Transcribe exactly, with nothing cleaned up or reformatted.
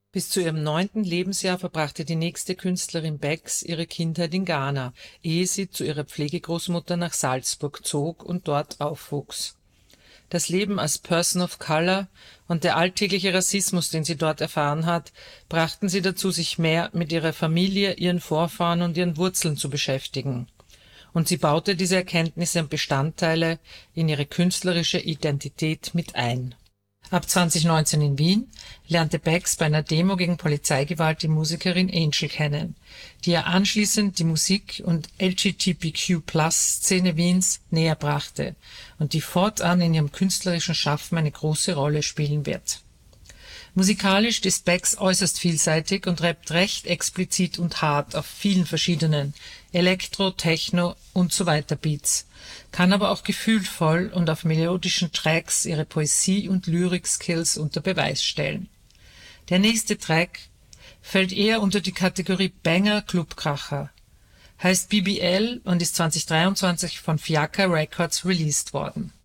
Bis zu ihrem neunten Lebensjahr verbrachte die nächste Künstlerin Becks ihre Kindheit in Ghana, ehe sie zu ihrer Pflegegroßmutter nach Salzburg zog und dort aufwuchs. Das Leben als Person of Color und der alltägliche Rassismus, den sie dort erfahren hat, brachten sie dazu, sich mehr mit ihrer Familie, ihren Vorfahren und ihren Wurzeln zu beschäftigen. Und sie baute diese Erkenntnisse und Bestandteile in ihre künstlerische Identität mit ein. Ab zwanzig neunzehn in Wien lernte Becks bei einer Demo gegen Polizeigewalt die Musikerin Angel kennen, die ihr anschließend die Musik- und L G B T Q Plus Szene Wiens näher brachte und die fortan in ihrem künstlerischen Schaffen eine große Rolle spielen wird. Musikalisch ist Becks äußerst vielseitig und rappt recht explizit und hart auf vielen verschiedenen Elektro-, Techno und so weiter Beats, kann aber auch gefühlvoll und auf melodischen Tracks ihre Poesie- und Lyrik-Skills unter Beweis stellen. Der nächste Track fällt eher unter die Kategorie Banger Clubkracher, heißt B B L und ist zwanzig dreiundzwanzig von Fiaker Records released worden.